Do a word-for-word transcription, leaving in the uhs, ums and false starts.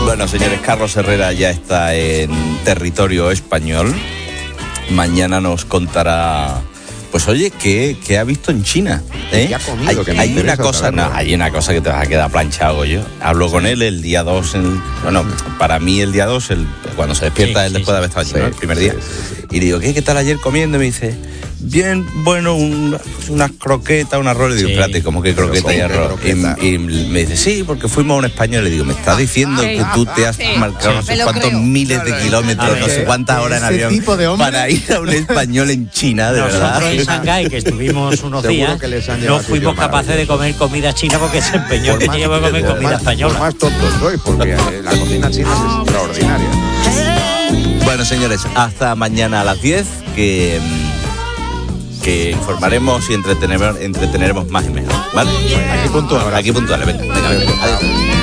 Bueno, señores, Carlos Herrera ya está en territorio español. Mañana nos contará, pues oye, ¿qué, qué ha visto en China? ¿Eh? ¿Qué ha comido? Hay, Que me hay una interesa cosa, no, saberlo. hay una cosa que te vas a quedar planchado yo. Hablo con él el día dos, en, bueno, para mí el día dos, el, cuando se despierta Sí, él sí, después de haber estado allí, sí, ¿no? El primer sí, día. sí, sí. Y le digo, ¿qué, qué tal ayer comiendo? Y me dice, bien, bueno, un, unas croquetas, un arroz. Le digo, Sí. espérate, ¿cómo que croqueta y ¿cómo que arroz? Y, croqueta? y me dice, sí, porque fuimos a un español. Le digo, ¿me estás diciendo que tú te has Sí, marcado no me sé lo cuántos creo. miles de kilómetros, A ver, no sé cuántas horas en ese avión tipo de hombre- para ir a un español en China, de Nosotros verdad? en Shanghái, que estuvimos unos Seguro días, que les han no llevado fuimos sitios capaces de comer comida china porque se empeñó Por que más- teníamos que comer por comida más- española. por más tontos sois, porque eh, la cocina china es extraordinaria. Bueno, señores, hasta mañana a las diez, que, mm, que informaremos y entreteneremos, entreteneremos más y mejor, ¿vale? Aquí puntual. Aquí puntuales, venga, venga, venga. Adiós.